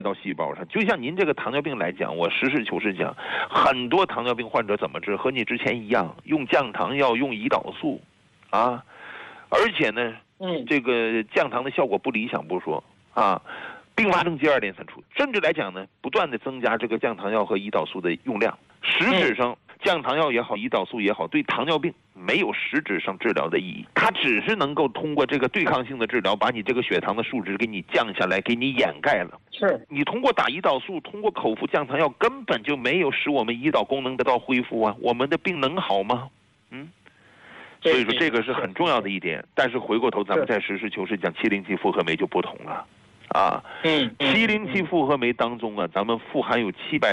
到细胞上。就像您这个糖尿病来讲，我实事求是讲，很多糖尿病患者怎么治，和你之前一样，用降糖药，用胰岛素，啊，而且呢，这个降糖的效果不理想不说啊，并发症接二连三出，甚至来讲呢，不断的增加这个降糖药和胰岛素的用量，实质上降糖药也好，胰岛素也好，对糖尿病没有实质上治疗的意义，它只是能够通过这个对抗性的治疗，把你这个血糖的数值给你降下来，给你掩盖了。 是你通过打胰岛素，通过口服降糖药，根本就没有使我们胰岛功能得到恢复啊，我们的病能好吗？所以说这个是很重要的一点。但是回过头，咱们再实事求是讲，707复合酶就不同了。707复合酶当中啊，咱们富含有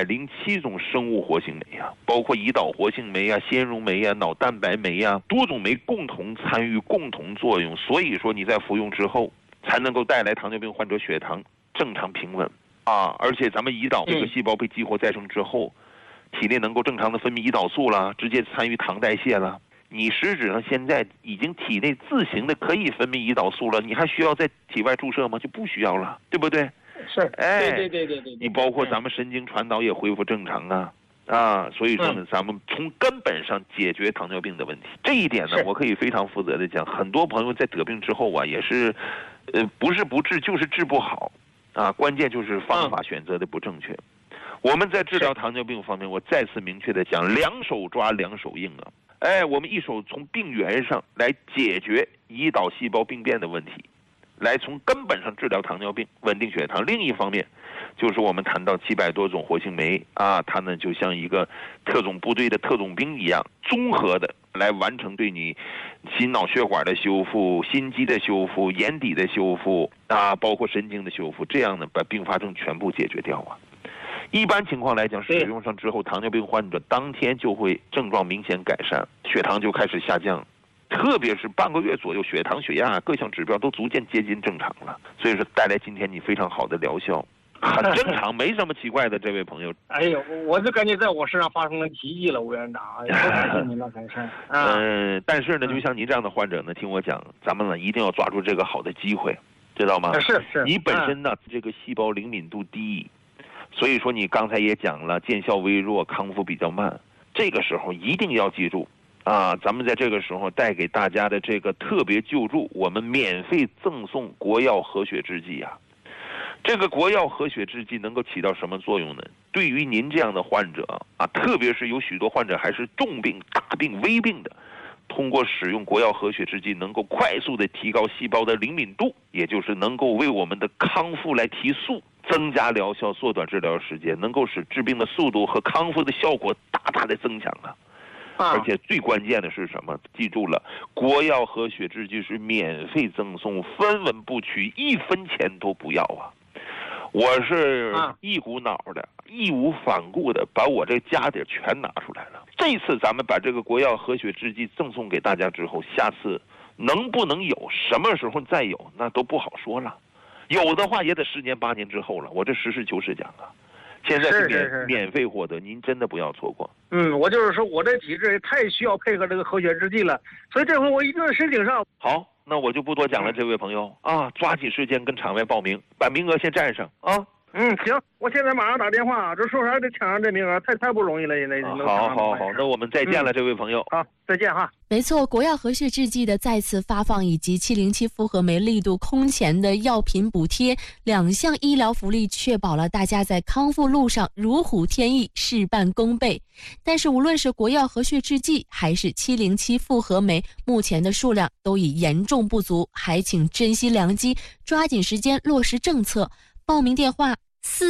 707种生物活性酶啊，包括胰岛活性酶啊、纤溶酶啊、脑蛋白酶啊，多种酶共同参与、共同作用。所以说你在服用之后，才能够带来糖尿病患者血糖正常平稳啊。而且咱们胰岛这个细胞被激活再生之后，体内能够正常的分泌胰岛素啦，直接参与糖代谢啦。你实质上现在已经体内自行的可以分泌胰岛素了，你还需要在体外注射吗？就不需要了，对不对？ 是，对。 你包括咱们神经传导也恢复正常啊，所以说呢，咱们从根本上解决糖尿病的问题。这一点呢，我可以非常负责的讲，很多朋友在得病之后啊，也是，不是不治，就是治不好啊，关键就是方法选择的不正确。我们在治疗糖尿病方面，我再次明确的讲，两手抓两手硬啊。我们一手从病源上来解决胰岛细胞病变的问题，来从根本上治疗糖尿病，稳定血糖。另一方面，就是我们谈到700多种活性酶啊，它呢就像一个特种部队的特种兵一样，综合的来完成对你心脑血管的修复、心肌的修复、眼底的修复啊，包括神经的修复，这样呢把并发症全部解决掉啊。一般情况来讲，使用上之后，糖尿病患者当天就会症状明显改善，血糖就开始下降，特别是半个月左右，血糖、血压各项指标都逐渐接近正常了。所以说，带来今天你非常好的疗效，很正常，没什么奇怪的，这位朋友。 哎呦，我就感觉在我身上发生了奇迹了，吴院长，感谢您了，感谢。 但是呢，就像您这样的患者呢，听我讲，咱们呢一定要抓住这个好的机会，知道吗？ 是。 你本身呢，这个细胞灵敏度低。所以说你刚才也讲了，见效微弱，康复比较慢。这个时候一定要记住啊，咱们在这个时候带给大家的这个特别救助，我们免费赠送国药和血制剂啊。这个国药和血制剂能够起到什么作用呢？对于您这样的患者啊，特别是有许多患者还是重病、大病、危病的，通过使用国药和血制剂，能够快速的提高细胞的灵敏度，也就是能够为我们的康复来提速，增加疗效，缩短治疗时间，能够使治病的速度和康复的效果大大的增强啊！而且最关键的是什么？记住了，国药和血制剂是免费赠送，分文不取，1分钱都不要啊！我是一股脑的、义无反顾的把我这家底全拿出来了。这次咱们把这个国药和血制剂赠送给大家之后，下次能不能有，什么时候再有，那都不好说了。有的话也得10年8年之后了，我这实事求是讲啊。现在是免费获得，您真的不要错过。 我就是说我这体质也太需要配合这个和血制剂了，所以这回我一定申请上。 好，那我就不多讲了，这位朋友啊，抓紧时间跟场外报名，把名额先占上啊。 行，我现在马上打电话，这说啥得抢上这名额，太不容易了，现在。 好，那我们再见了，这位朋友。 好，再见哈。 没错，国药和血制剂的再次发放以及707复合酶力度空前的药品补贴2项医疗福利，确保了大家在康复路上如虎添翼，事半功倍。但是无论是国药和血制剂还是707复合酶，目前的数量都已严重不足，还请珍惜良机，抓紧时间落实政策。报名电话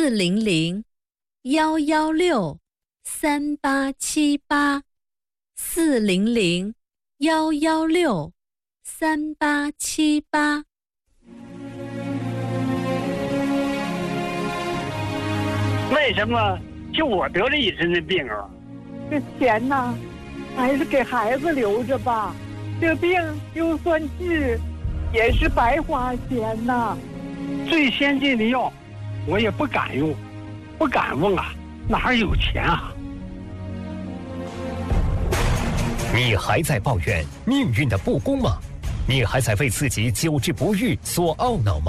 400-116-3878 400-116-3878。 为什么就我得了一身的病啊？ 这钱呢，还是给孩子留着吧。这病就算治，也是白花钱呐。 最先进的药，我也不敢用，不敢问啊，哪有钱啊？ 你还在抱怨命运的不公吗？你还在为自己久治不愈所懊恼吗？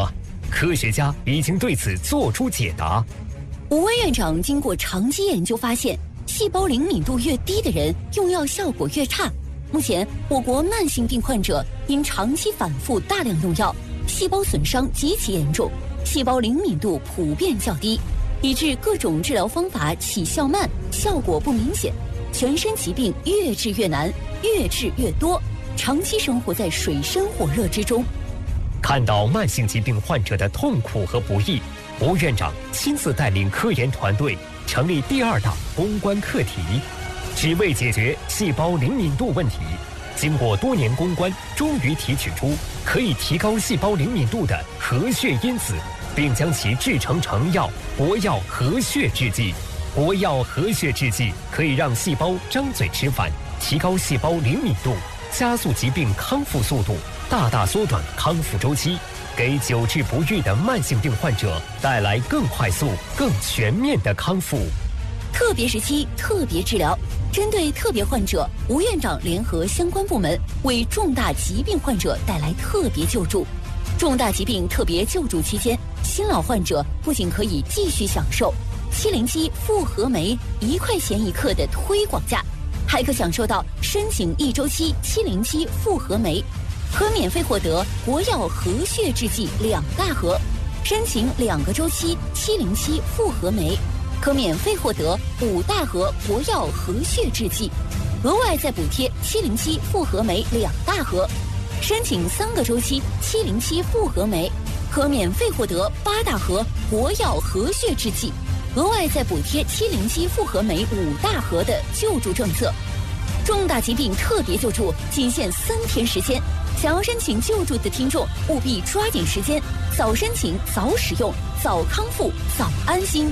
科学家已经对此做出解答。 吴威院长经过长期研究发现，细胞灵敏度越低的人用药效果越差。目前，我国慢性病患者因长期反复大量用药，细胞损伤极其严重，细胞灵敏度普遍较低，以致各种治疗方法起效慢，效果不明显，全身疾病越治越难，越治越多，长期生活在水深火热之中。 看到慢性疾病患者的痛苦和不易，吴院长亲自带领科研团队成立第2大攻关课题，只为解决细胞灵敏度问题。经过多年攻关，终于提取出可以提高细胞灵敏度的活血因子，并将其制成成药活药活血制剂。活药活血制剂可以让细胞张嘴吃饭，提高细胞灵敏度，加速疾病康复速度，大大缩短康复周期，给久治不愈的慢性病患者带来更快速、更全面的康复。 特别时期特别治疗，针对特别患者，吴院长联合相关部门为重大疾病患者带来特别救助。重大疾病特别救助期间，新老患者不仅可以继续享受707复合酶1块钱1克的推广价，还可享受到申请1周期707复合酶，可免费获得活药活血制剂2大盒；申请2个周期707复合酶，可免费获得5大盒活药活血制剂，额外再补贴707复合酶2大盒；申请3个周期707复合酶，可免费获得8大盒活药活血制剂，额外再补贴707复合酶5大盒的救助政策。重大疾病特别救助仅限3天时间，想要申请救助的听众务必抓紧时间，早申请早使用，早康复早安心。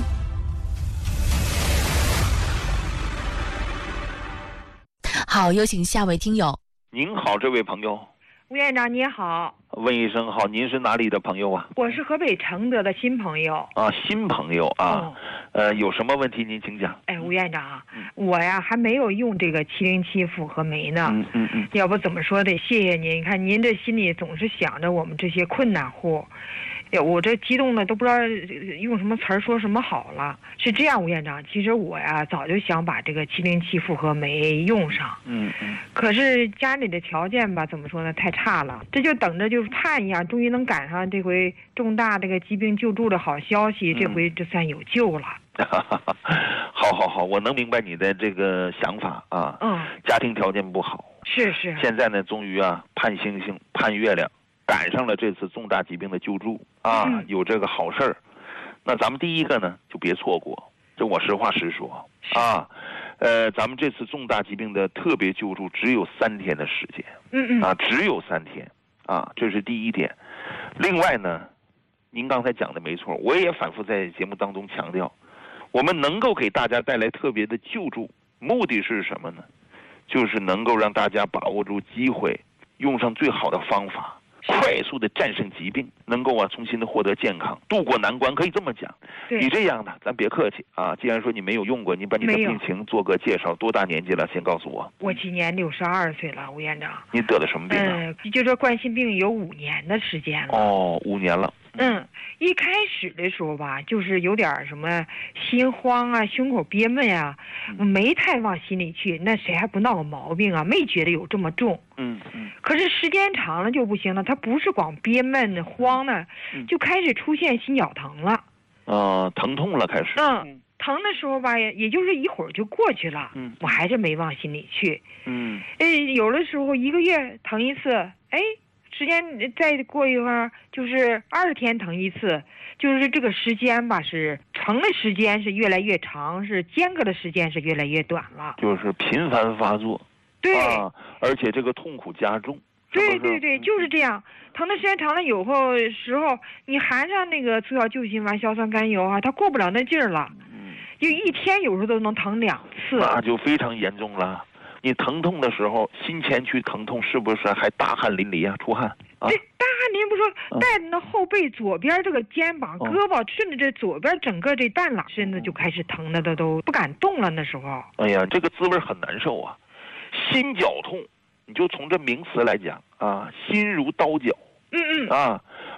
好，有请下位听友。 您好，这位朋友。 吴院长你好。 问一声好，您是哪里的朋友啊？ 我是河北承德的新朋友。 啊，新朋友啊。有什么问题您请讲。 哎，吴院长，我呀还没有用这个707复合酶呢。要不怎么说得谢谢您，看您这心里总是想着我们这些困难户。我这激动的都不知道用什么词儿说什么好了。是这样，吴院长，其实我呀早就想把这个707复合酶用上。可是家里的条件吧，怎么说呢，太差了。这就等着就是盼一下，终于能赶上这回重大这个疾病救助的好消息，这回就算有救了。 好，我能明白你的这个想法啊。家庭条件不好。是。现在呢，终于啊盼星星盼月亮。赶上了这次重大疾病的救助啊，有这个好事儿，那咱们第一个呢就别错过，这我实话实说啊。咱们这次重大疾病的特别救助只有3天的时间，只有3天啊，这是第一点。另外呢，您刚才讲的没错，我也反复在节目当中强调，我们能够给大家带来特别的救助，目的是什么呢？就是能够让大家把握住机会，用上最好的方法。快速的战胜疾病，能够重新的获得健康，渡过难关，可以这么讲。你这样的，咱别客气啊。既然说你没有用过，你把你的病情做个介绍，多大年纪了？先告诉我。 我今年62岁了，吴院长。 你得的什么病啊？ 就说冠心病有5年的时间了。 5年了。 一开始的时候吧，就是有点什么心慌啊，胸口憋闷啊，没太往心里去。那谁还不闹个毛病啊？没觉得有这么重。可是时间长了就不行了，他不是光憋闷慌呢，就开始出现心绞疼了。 疼痛了开始。 疼的时候吧，也就是一会儿就过去了。我还是没往心里去。有的时候1个月疼一次，时间再过一会儿就是20天疼一次，就是这个时间吧，是疼的时间是越来越长，是间隔的时间是越来越短了， 就是频繁发作。 对， 而且这个痛苦加重。 对，就是这样。疼的时间长了以后时候，你含上那个促效救心丸、硝酸甘油啊，它过不了那劲儿了。就一天有时候都能疼2次。 那就非常严重了。你疼痛的时候，心前区疼痛是不是还大汗淋漓啊？出汗啊？ 对，大汗淋漓不说，带着那后背左边这个肩膀、胳膊，顺着这左边整个这半拉身子就开始疼的，都不敢动了。那时候， 哎呀，这个滋味很难受啊。心绞痛，你就从这名词来讲啊，心如刀绞。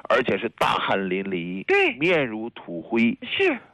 而且是大汗淋漓， 对， 面如土灰， 是